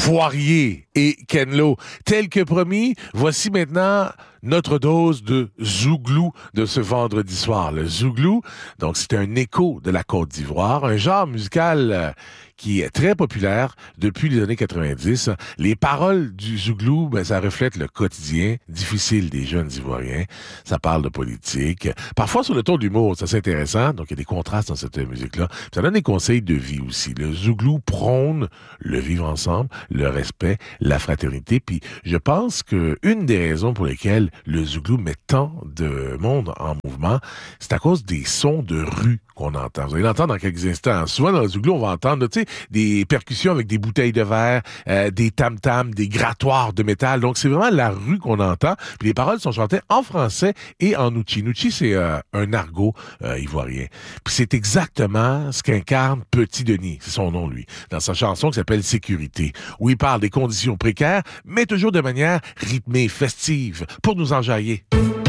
Poirier et Ken Lo. Tel que promis, voici maintenant notre dose de Zouglou de ce vendredi soir. Le Zouglou, donc c'est un écho de la Côte d'Ivoire, un genre musical qui est très populaire depuis les années 90. Les paroles du Zouglou, ça reflète le quotidien difficile des jeunes Ivoiriens. Ça parle de politique, parfois sur le ton d'humour, c'est assez intéressant. Donc il y a des contrastes dans cette musique-là. Ça donne des conseils de vie aussi. Le Zouglou prône le vivre ensemble, le respect, la fraternité. Puis je pense que une des raisons pour lesquelles le Zouglou met tant de monde en mouvement, c'est à cause des sons de rue qu'on entend. Vous allez l'entendre dans quelques instants. Souvent, dans le Zouglou, on va entendre, des percussions avec des bouteilles de verre, des tam-tams, des grattoirs de métal. Donc, c'est vraiment la rue qu'on entend. Puis les paroles sont chantées en français et en Nouchi. Nouchi, c'est un argot ivoirien. Puis c'est exactement ce qu'incarne Petit Denis. C'est son nom, lui. Dans sa chanson qui s'appelle Sécurité, où il parle des conditions précaires, mais toujours de manière rythmée, festive, pour nous enjailler.